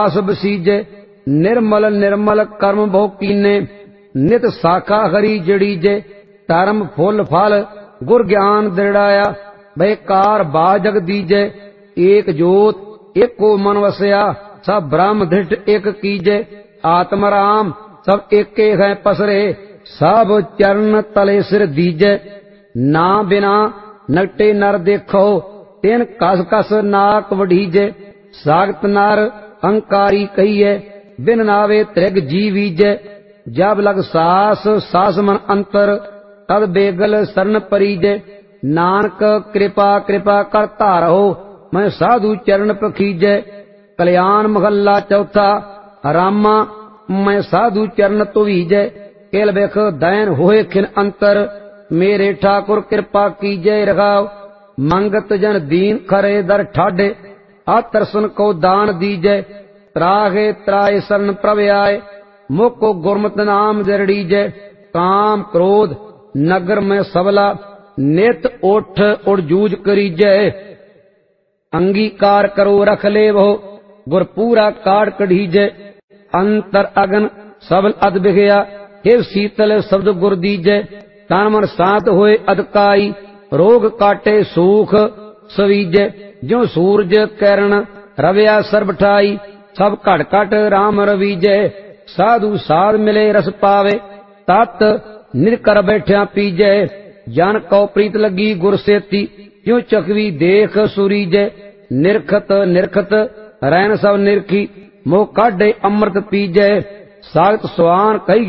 आस बसीजे निर्मल निर्मल कर्म बहु कीने नित साखा हरी जड़ीजे धर्म फुल फल गुर ज्ञान दृढ़ाया बेकार बाजग दीजे एक जोत एको मन वसया सब ब्रह्म धृष्ट एक कीजे आत्म राम सब एके है पसरे सब चरण तले सिर दीजे ना बिना नकटे नर देखो तेन कस कस नाक वढ़ीजे सागत नर अंकारी कहिए बिन नावे त्रिग जी बीजे जब लग सास सास मन अंतर तद बेगल शरण परीजे नानक कृपा कृपा कर धारो मैं साधु चरण पखीजे कल्याण महला चौथा रामा मैं साधु चरण तुवीजे केल बेख दैन होए खिन अंतर मेरे ठाकुर कृपा कीजे रखाओ मंगत जन दीन खरे दर ठाडे आतरसन को दान दीजे त्राहे त्राय शरण प्रभ आए मुको गुरमत नाम जरड़ीजे काम क्रोध नगर में सबला नित उठ उड़जूज करीजे अंगीकार करो रख ले वो गुर पूरा काट कढ़ीजे अंतर अगन सबल अद बिगया हे शीतल शब्द गुर दीजे तन मन शांत होए अदकाई रोग काटे सूख सवीजे जो सूरज किरण रविया सरबठाई सब घट घट राम रवीजे साधु साध मिले रस पावे तत निरकर बैठिया पीजे जन को प्रीत लगी गुर सेती क्यों चकवी देख सुरीजे निरखत निरखत रैन सब निरखी मोह काढ़े अमृत पीजे सागत स्वान कही